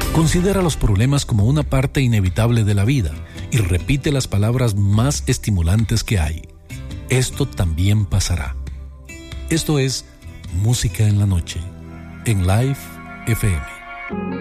Considera los problemas como una parte inevitable de la vida y repite las palabras más estimulantes que hay. Esto también pasará. Esto es Música en la Noche, en Live FM.